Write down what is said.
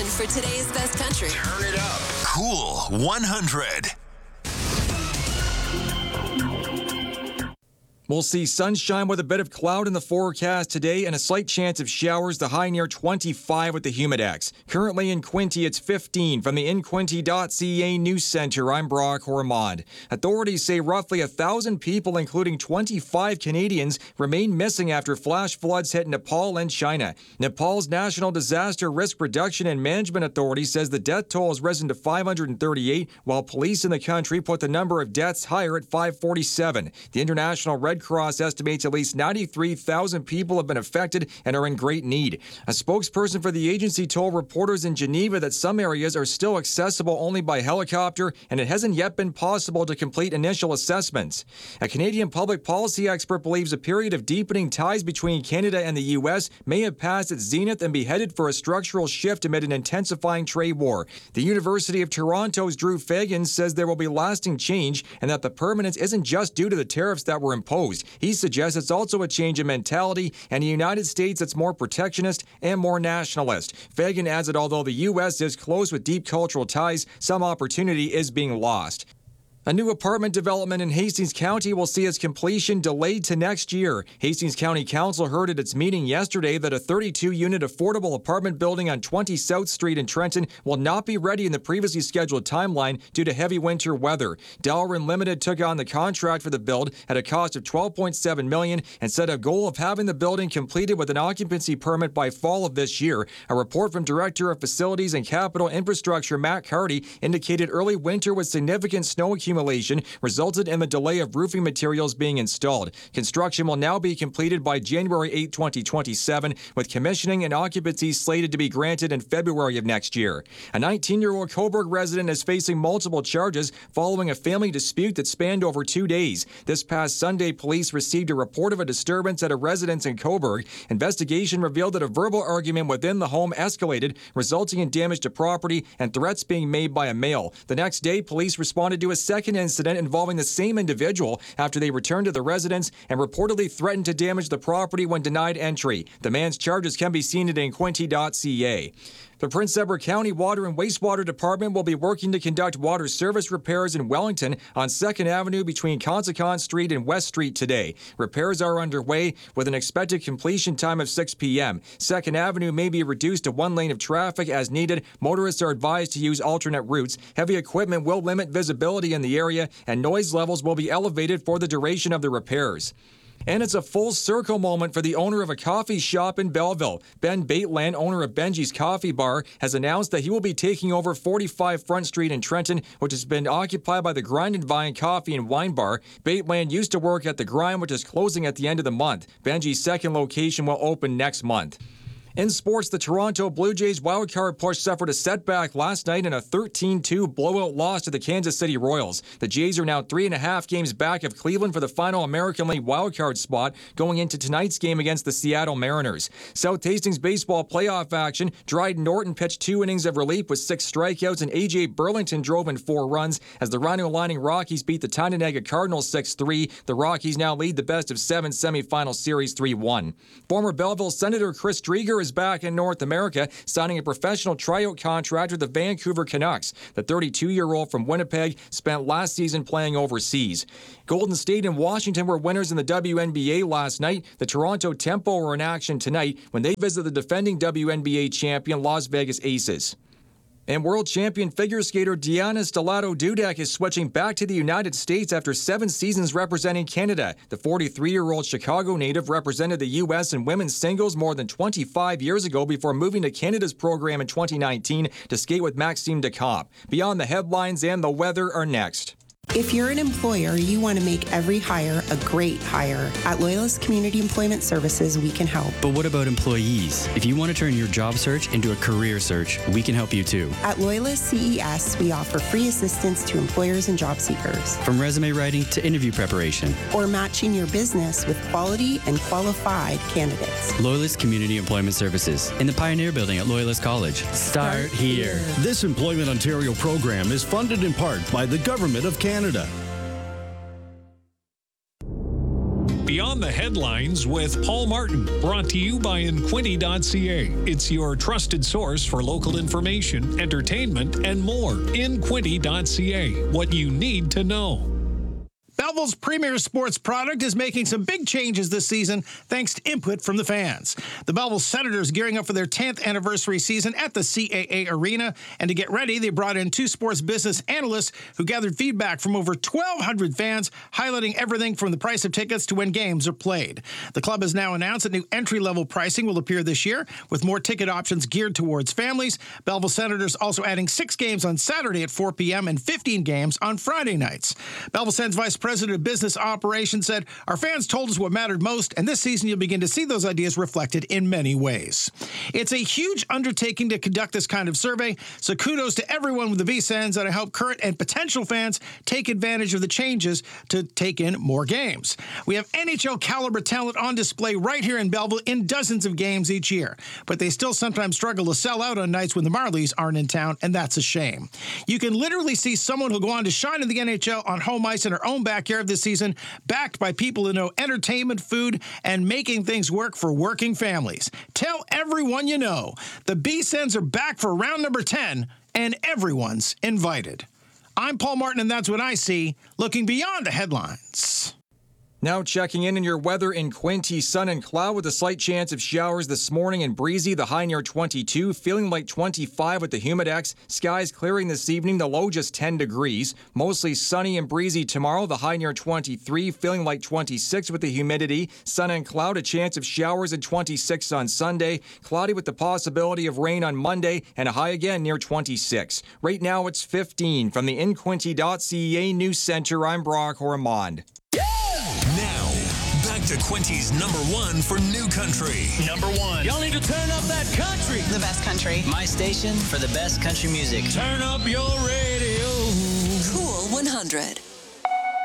for today's best country. Turn it up. Cool 100. We'll see sunshine with a bit of cloud in the forecast today and a slight chance of showers, the high near 25 with the humidex. Currently in Quinte, it's 15. From the InQuinte.ca News Center, I'm Brock Ormond. Authorities say roughly 1,000 people, including 25 Canadians, remain missing after flash floods hit Nepal and China. Nepal's National Disaster Risk Reduction and Management Authority says the death toll has risen to 538, while police in the country put the number of deaths higher at 547. The International Red Cross estimates at least 93,000 people have been affected and are in great need. A spokesperson for the agency told reporters in Geneva that some areas are still accessible only by helicopter, and it hasn't yet been possible to complete initial assessments. A Canadian public policy expert believes a period of deepening ties between Canada and the U.S. may have passed its zenith and be headed for a structural shift amid an intensifying trade war. The University of Toronto's Drew Fagan says there will be lasting change and that the permanence isn't just due to the tariffs that were imposed. He suggests it's also a change in mentality and a United States that's more protectionist and more nationalist. Fagan adds that although the U.S. is close with deep cultural ties, some opportunity is being lost. A new apartment development in Hastings County will see its completion delayed to next year. Hastings County Council heard at its meeting yesterday that a 32-unit affordable apartment building on 20 South Street in Trenton will not be ready in the previously scheduled timeline due to heavy winter weather. Delrin Limited took on the contract for the build at a cost of $12.7 million and set a goal of having the building completed with an occupancy permit by fall of this year. A report from Director of Facilities and Capital Infrastructure Matt Carty indicated early winter with significant snow accumulation resulted in the delay of roofing materials being installed. Construction will now be completed by January 8, 2027, with commissioning and occupancy slated to be granted in February of next year. A 19-year-old Cobourg resident is facing multiple charges following a family dispute that spanned over 2 days. This past Sunday, police received a report of a disturbance at a residence in Cobourg. Investigation revealed that a verbal argument within the home escalated, resulting in damage to property and threats being made by a male. The next day, police responded to a second incident involving the same individual after they returned to the residence and reportedly threatened to damage the property when denied entry. The man's charges can be seen at InQuinte.ca. The Prince Edward County Water and Wastewater Department will be working to conduct water service repairs in Wellington on 2nd Avenue between Consacon Street and West Street today. Repairs are underway with an expected completion time of 6 p.m. 2nd Avenue may be reduced to one lane of traffic as needed. Motorists are advised to use alternate routes. Heavy equipment will limit visibility in the area, and noise levels will be elevated for the duration of the repairs. And it's a full circle moment for the owner of a coffee shop in Belleville. Ben Baitland, owner of Benji's Coffee Bar, has announced that he will be taking over 45 Front Street in Trenton, which has been occupied by the Grind and Vine Coffee and Wine Bar. Baitland used to work at the Grind, which is closing at the end of the month. Benji's second location will open next month. In sports, the Toronto Blue Jays wildcard push suffered a setback last night in a 13-2 blowout loss to the Kansas City Royals. The Jays are now 3.5 games back of Cleveland for the final American League wildcard spot going into tonight's game against the Seattle Mariners. South Hastings baseball playoff action. Dryden Norton pitched 2 innings of relief with 6 strikeouts, and A.J. Burlington drove in 4 runs as the Rhino Lining Rockies beat the Tyonega Cardinals 6-3. The Rockies now lead the best-of-7 semifinal series 3-1. Former Belleville Senator Chris Drieger is back in North America, signing a professional tryout contract with the Vancouver Canucks. The 32-year-old from Winnipeg spent last season playing overseas. Golden State and Washington were winners in the WNBA last night. The Toronto Tempo are in action tonight when they visit the defending WNBA champion Las Vegas Aces. And world champion figure skater Diana Stellato-Dudek is switching back to the United States after 7 seasons representing Canada. The 43-year-old Chicago native represented the U.S. in women's singles more than 25 years ago before moving to Canada's program in 2019 to skate with Maxime Decamp. Beyond the headlines and the weather are next. If you're an employer, you want to make every hire a great hire. At Loyalist Community Employment Services, we can help. But what about employees? If you want to turn your job search into a career search, we can help you too. At Loyalist CES, we offer free assistance to employers and job seekers. From resume writing to interview preparation. Or matching your business with quality and qualified candidates. Loyalist Community Employment Services in the Pioneer Building at Loyalist College. Start here. This Employment Ontario program is funded in part by the Government of Canada. Beyond Beyond the Headlines with Paul Martin, brought to you by Inquinty.ca. It's your trusted source for local information, entertainment, and more. Inquinty.ca, what you need to know. Belleville's premier sports product is making some big changes this season thanks to input from the fans. The Belleville Senators gearing up for their 10th anniversary season at the CAA Arena. And to get ready, they brought in 2 sports business analysts who gathered feedback from over 1,200 fans, highlighting everything from the price of tickets to when games are played. The club has now announced that new entry-level pricing will appear this year, with more ticket options geared towards families. Belleville Senators also adding 6 games on Saturday at 4 p.m. and 15 games on Friday nights. Belleville Sens Vice President of Business Operations said, "Our fans told us what mattered most, and this season you'll begin to see those ideas reflected in many ways." It's a huge undertaking to conduct this kind of survey, so kudos to everyone with the V-Sens, and I hope current and potential fans take advantage of the changes to take in more games. We have NHL caliber talent on display right here in Belleville in dozens of games each year, but they still sometimes struggle to sell out on nights when the Marlies aren't in town, and that's a shame. You can literally see someone who'll go on to shine in the NHL on home ice in her own backyard this season, backed by people who know entertainment, food, and making things work for working families. Tell everyone you know. The B-Sens are back for round number 10, and everyone's invited. I'm Paul Martin, and that's what I see, looking beyond the headlines. Now checking in your weather in Quinte, sun and cloud with a slight chance of showers this morning and breezy, the high near 22, feeling like 25 with the Humidex. Skies clearing this evening, the low just 10 degrees. Mostly sunny and breezy tomorrow, the high near 23, feeling like 26 with the humidity. Sun and cloud, a chance of showers at 26 on Sunday. Cloudy with the possibility of rain on Monday and a high again near 26. Right now it's 15. From the Inquinty.ca News Center, I'm Brock Ormond. Now, back to Quinty's number 1 for New Country. Number 1. Y'all need to turn up that country. The best country. My station for the best country music. Turn up your radio. Cool 100.